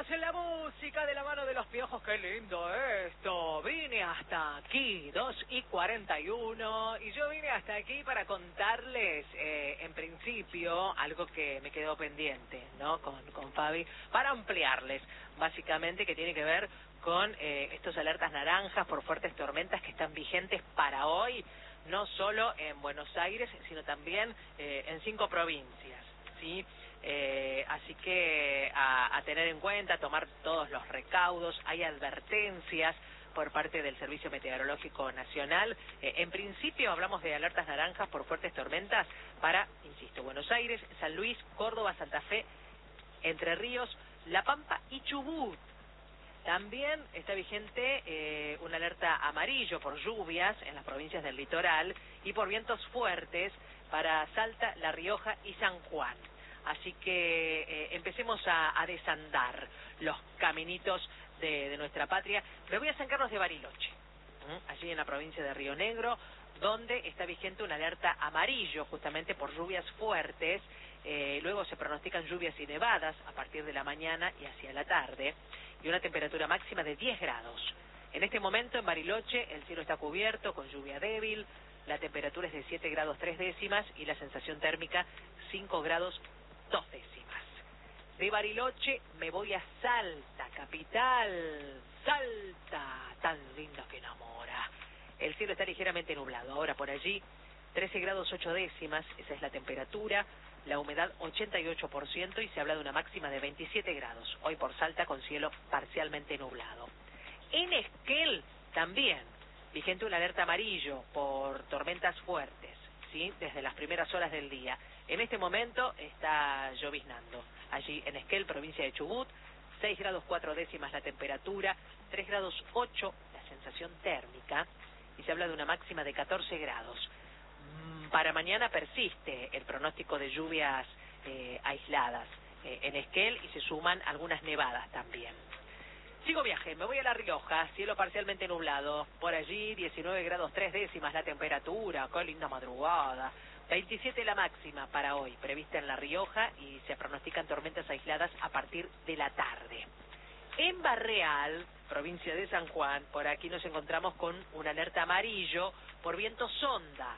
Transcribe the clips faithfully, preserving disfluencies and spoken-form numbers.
Seguimos en la música de la mano de los piojos. Qué lindo esto. Vine hasta aquí, dos y cuarenta y uno, y yo vine hasta aquí para contarles, eh, en principio, algo que me quedó pendiente, ¿no? Con, con Fabi, para ampliarles, básicamente, que tiene que ver con eh, estos alertas naranjas por fuertes tormentas que están vigentes para hoy, no solo en Buenos Aires, sino también eh, en cinco provincias, ¿sí? Eh, así que a, a tener en cuenta, a tomar todos los recaudos. Hay advertencias por parte del Servicio Meteorológico Nacional. Eh, en principio hablamos de alertas naranjas por fuertes tormentas para, insisto, Buenos Aires, San Luis, Córdoba, Santa Fe, Entre Ríos, La Pampa y Chubut. También está vigente eh, una alerta amarillo por lluvias en las provincias del litoral y por vientos fuertes para Salta, La Rioja y San Juan. Así que eh, empecemos a, a desandar los caminitos de, de nuestra patria. Me voy a San Carlos de Bariloche, ¿eh? allí en la provincia de Río Negro, donde está vigente una alerta amarillo justamente por lluvias fuertes. Eh, luego se pronostican lluvias y nevadas a partir de la mañana y hacia la tarde, y una temperatura máxima de diez grados. En este momento en Bariloche el cielo está cubierto con lluvia débil, la temperatura es de siete grados tres décimas y la sensación térmica cinco grados dos décimas. De Bariloche me voy a Salta, capital. Salta, tan lindo que enamora. El cielo está ligeramente nublado. Ahora por allí, trece grados ocho décimas, esa es la temperatura. La humedad ochenta y ocho por ciento y se habla de una máxima de veintisiete grados. Hoy por Salta con cielo parcialmente nublado. En Esquel también, vigente una alerta amarillo por tormentas fuertes, ¿sí? Desde las primeras horas del día. En este momento está lloviznando. Allí en Esquel, provincia de Chubut, seis grados cuatro décimas la temperatura, tres grados ocho la sensación térmica y se habla de una máxima de catorce grados. Para mañana persiste el pronóstico de lluvias eh, aisladas eh, en Esquel y se suman algunas nevadas también. Sigo viaje, me voy a La Rioja, cielo parcialmente nublado. Por allí diecinueve grados tres décimas la temperatura, qué linda madrugada. veintisiete la máxima para hoy, prevista en La Rioja, y se pronostican tormentas aisladas a partir de la tarde. En Barreal, provincia de San Juan, por aquí nos encontramos con una alerta amarillo por viento sonda.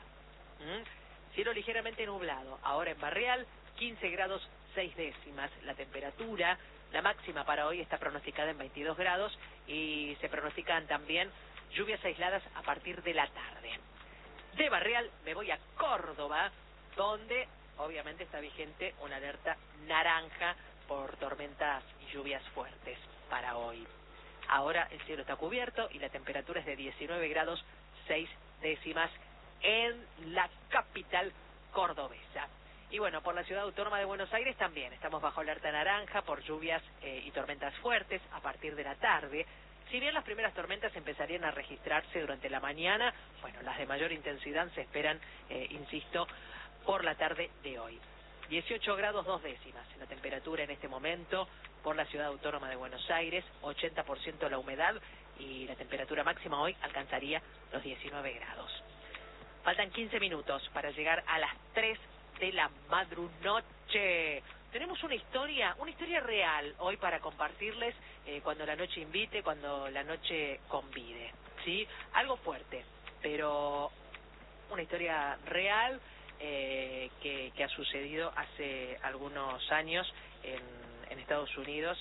¿Mm? Cielo ligeramente nublado. Ahora en Barreal, quince grados seis décimas la temperatura. La máxima para hoy está pronosticada en veintidós grados y se pronostican también lluvias aisladas a partir de la tarde. De Barreal me voy a Córdoba, donde obviamente está vigente una alerta naranja por tormentas y lluvias fuertes para hoy. Ahora el cielo está cubierto y la temperatura es de diecinueve grados seis décimas en la capital cordobesa. Y bueno, por la ciudad autónoma de Buenos Aires también estamos bajo alerta naranja por lluvias eh, y tormentas fuertes a partir de la tarde. Si bien las primeras tormentas empezarían a registrarse durante la mañana, bueno, las de mayor intensidad se esperan, eh, insisto, por la tarde de hoy. dieciocho grados dos décimas la temperatura en este momento por la ciudad autónoma de Buenos Aires, ochenta por ciento la humedad y la temperatura máxima hoy alcanzaría los diecinueve grados. Faltan quince minutos para llegar a las tres de la madrunoche. Tenemos una historia, una historia real hoy para compartirles eh, cuando la noche invite, cuando la noche convide, ¿sí? Algo fuerte, pero una historia real eh, que, que ha sucedido hace algunos años en, en Estados Unidos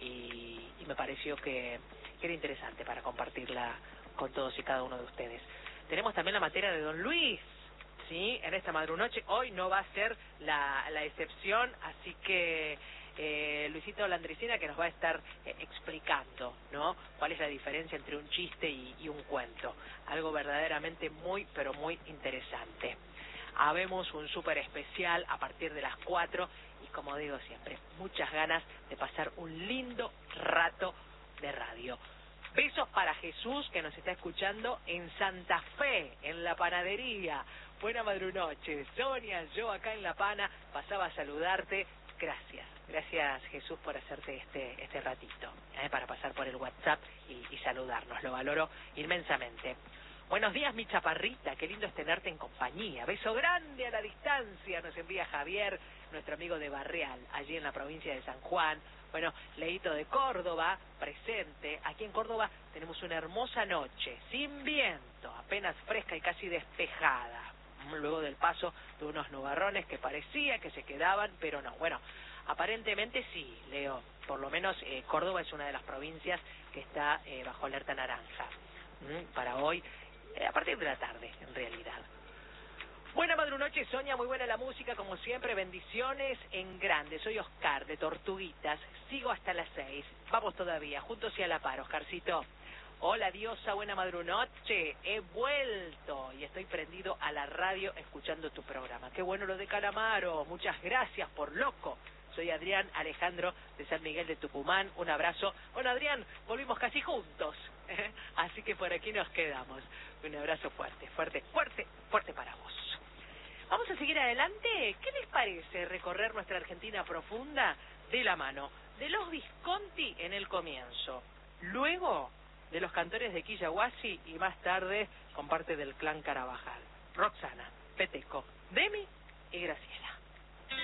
y, y me pareció que, que era interesante para compartirla con todos y cada uno de ustedes. Tenemos también la materia de Don Luis, ¿sí? En esta madrunoche, hoy no va a ser la, la excepción, así que eh, Luisito Landricina que nos va a estar eh, explicando, ¿no? Cuál es la diferencia entre un chiste y, y un cuento. Algo verdaderamente muy, pero muy interesante. Habemos un súper especial a partir de las cuatro y como digo siempre, muchas ganas de pasar un lindo rato de radio. Besos para Jesús, que nos está escuchando en Santa Fe, en la panadería. Buena madrunoche. Sonia, yo acá en La Pana, pasaba a saludarte. Gracias, gracias Jesús por hacerte este este ratito, ¿eh? Para pasar por el WhatsApp y, y saludarnos. Lo valoro inmensamente. Buenos días, mi chaparrita, qué lindo es tenerte en compañía. Beso grande a la distancia, nos envía Javier nuestro amigo de Barreal, allí en la provincia de San Juan. Bueno, Leito de Córdoba, presente. Aquí en Córdoba tenemos una hermosa noche, sin viento, apenas fresca y casi despejada. Luego del paso de unos nubarrones que parecía que se quedaban, pero no. Bueno, aparentemente sí, Leo. Por lo menos eh, Córdoba es una de las provincias que está eh, bajo alerta naranja. ¿Mm? Para hoy, eh, a partir de la tarde, en realidad. Buena madrunoche, Sonia, muy buena la música, como siempre, bendiciones en grande. Soy Oscar, de Tortuguitas, sigo hasta las seis. Vamos todavía, juntos y a la par, Oscarcito. Hola, diosa, buena madrunoche, he vuelto y estoy prendido a la radio escuchando tu programa. Qué bueno lo de Calamaro, muchas gracias por loco. Soy Adrián Alejandro de San Miguel de Tucumán, un abrazo. Bueno, Adrián, volvimos casi juntos, ¿eh? Así que por aquí nos quedamos. Un abrazo fuerte, fuerte, fuerte, fuerte para vos. Vamos a seguir adelante. ¿Qué les parece recorrer nuestra Argentina profunda de la mano de los Visconti en el comienzo, luego de los cantores de Quillahuasi y más tarde con parte del clan Carabajal? Roxana.